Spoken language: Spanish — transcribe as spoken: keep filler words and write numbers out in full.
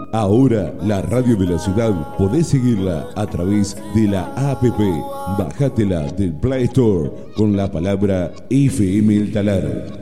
Ahora la radio de la ciudad podés seguirla a través de la app. Bájatela del Play Store con la palabra F M El Talar.